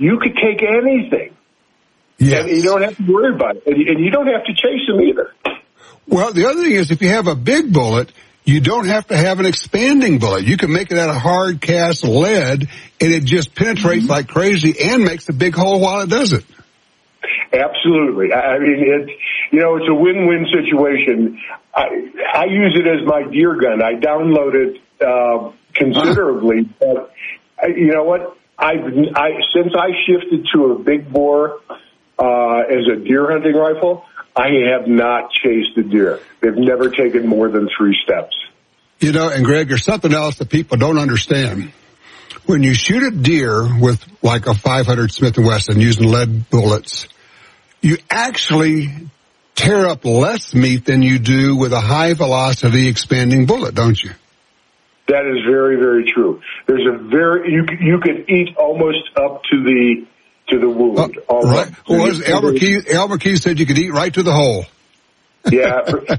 you could take anything. Yes. And you don't have to worry about it. And you don't have to chase them either. Well, the other thing is if you have a big bullet, you don't have to have an expanding bullet. You can make it out of hard cast lead, and it just penetrates like crazy and makes a big hole while it does it. Absolutely. I mean, it's a win-win situation. I use it as my deer gun. I download it considerably, but you know what? Since I shifted to a big bore as a deer hunting rifle, I have not chased a deer. They've never taken more than 3 steps. And Greg, there's something else that people don't understand. When you shoot a deer with like a 500 Smith & Wesson using lead bullets, you actually tear up less meat than you do with a high velocity expanding bullet, don't you? That is very, very true. There's you could eat almost up to the wound. Right. Elmer Key said you could eat right to the hole. Yeah,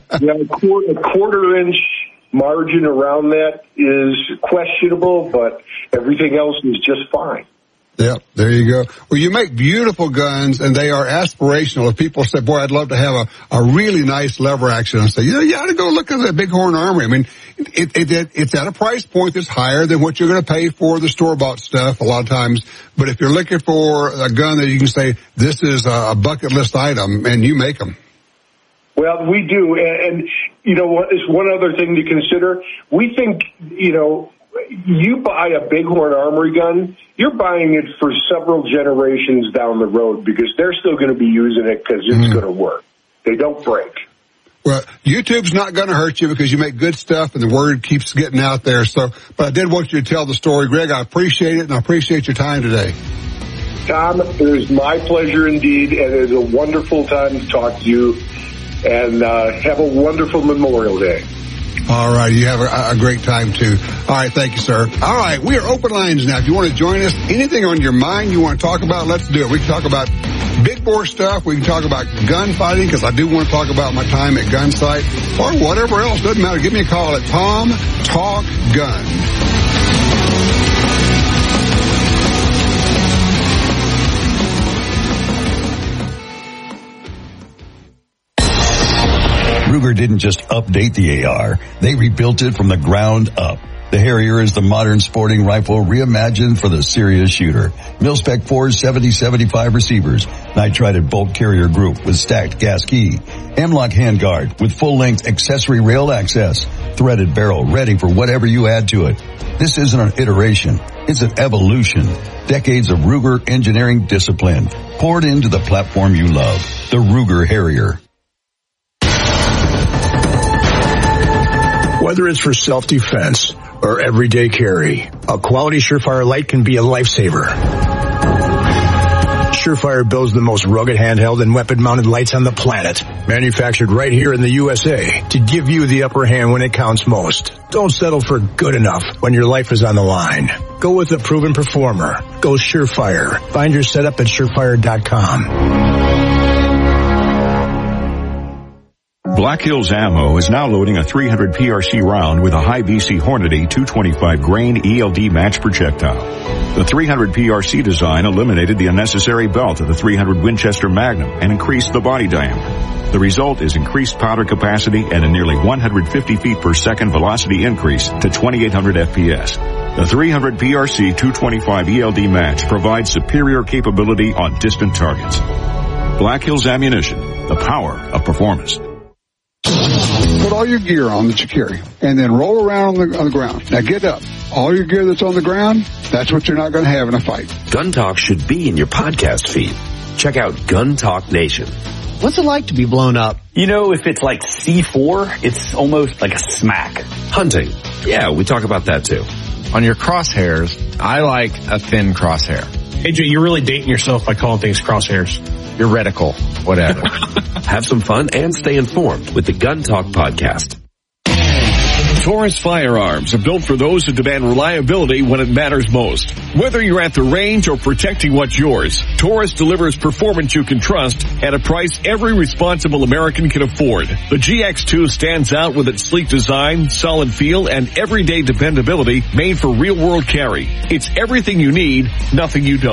a quarter-inch margin around that is questionable, but everything else is just fine. Yep, there you go. Well, you make beautiful guns, and they are aspirational. If people say, boy, I'd love to have a really nice lever action, I say, you ought to go look at the Bighorn Armory. I mean, it's at a price point that's higher than what you're going to pay for the store-bought stuff a lot of times. But if you're looking for a gun that you can say, this is a bucket list item, and you make them. Well, we do. And you know what is one other thing to consider? We think, you buy a Bighorn Armory gun, you're buying it for several generations down the road because they're still going to be using it because it's going to work. They don't break. Well, YouTube's not going to hurt you because you make good stuff and the word keeps getting out there. But I did want you to tell the story, Greg. I appreciate it, and I appreciate your time today. Tom, it was my pleasure indeed, and it is a wonderful time to talk to you. And have a wonderful Memorial Day. All right. You have a great time, too. All right. Thank you, sir. All right. We are open lines now. If you want to join us, anything on your mind you want to talk about, let's do it. We can talk about big bore stuff. We can talk about gunfighting, because I do want to talk about my time at Gunsight, or whatever else. Doesn't matter. Give me a call at Tom Talk Gun. Ruger didn't just update the AR, they rebuilt it from the ground up. The Harrier is the modern sporting rifle reimagined for the serious shooter. Mil-Spec 470-75 receivers, nitrided bolt carrier group with stacked gas key, M-LOK handguard with full-length accessory rail access, threaded barrel ready for whatever you add to it. This isn't an iteration, it's an evolution. Decades of Ruger engineering discipline poured into the platform you love, the Ruger Harrier. Whether it's for self-defense or everyday carry, a quality Surefire light can be a lifesaver. Surefire builds the most rugged handheld and weapon-mounted lights on the planet, manufactured right here in the USA to give you the upper hand when it counts most. Don't settle for good enough when your life is on the line. Go with a proven performer. Go Surefire. Find your setup at surefire.com. Black Hills Ammo is now loading a 300 PRC round with a high BC Hornady 225 grain ELD match projectile. The 300 PRC design eliminated the unnecessary belt of the 300 Winchester Magnum and increased the body diameter. The result is increased powder capacity and a nearly 150 feet per second velocity increase to 2,800 FPS. The 300 PRC 225 ELD match provides superior capability on distant targets. Black Hills Ammunition, the power of performance. Put all your gear on that you carry, and then roll around on the ground. Now get up. All your gear that's on the ground, that's what you're not going to have in a fight. Gun Talk should be in your podcast feed. Check out Gun Talk Nation. What's it like to be blown up? If it's like C4, it's almost like a smack. Hunting. Yeah, we talk about that too. On your crosshairs, I like a thin crosshair. AJ, you're really dating yourself by calling things crosshairs. Your reticle, whatever. Have some fun and stay informed with the Gun Talk podcast. Taurus firearms are built for those who demand reliability when it matters most. Whether you're at the range or protecting what's yours, Taurus delivers performance you can trust at a price every responsible American can afford. The GX2 stands out with its sleek design, solid feel, and everyday dependability made for real-world carry. It's everything you need, nothing you don't.